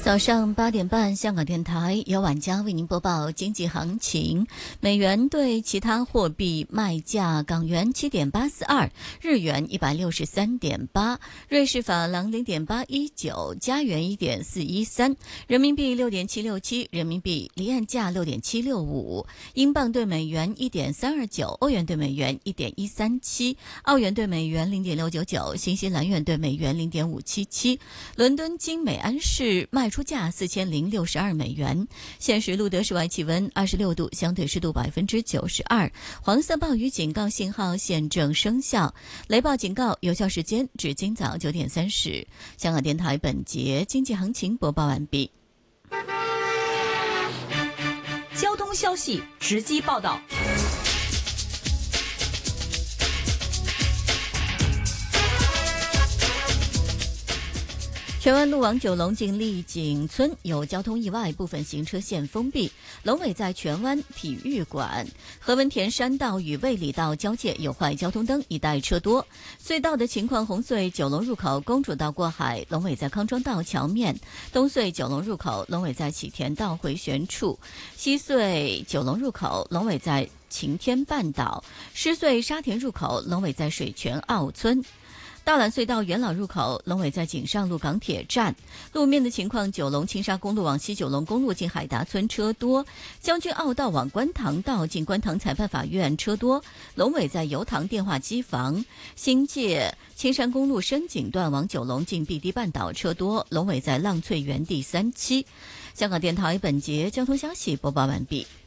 早上8点半，香港电台由晚间为您播报经济行情。美元对其他货币卖价：港元7.842，日元163.8，瑞士法郎0.819，加元1.413，人民币6.767，人民币离岸价6.765，英镑对美元1.329，欧元对美元1.137，澳元对美元0.699，新西兰元对美元0.577。伦敦金每安士卖出价4062美元。现时录得室外气温26度，相对湿度92%。黄色暴雨警告信号现正生效，雷暴警告有效时间至今早9点30。香港电台本节经济行情播报完毕。 交通消息直击报道。 荃湾路往九龙近丽景村有交通意外，部分行车线封闭。龙尾在荃湾体育馆、何文田山道与卫理道交界有坏交通灯，一带车多。隧道的情况：红隧九龙入口公主道过海，龙尾在康庄道桥面；东隧九龙入口龙尾在启田道回旋处；西隧九龙入口龙尾在晴天半岛；狮隧沙田入口龙尾在水泉澳村。大榄隧道元老入口龙尾在锦上路港铁站。路面的情况：九龙青沙公路往西九龙公路近海达村车多，将军澳道往观塘道近观塘裁判法院车多，龙尾在油塘电话机房。新界青山公路深井段往九龙近碧堤半岛车多，龙尾在浪翠园第3期。香港电台本节交通消息播报完毕。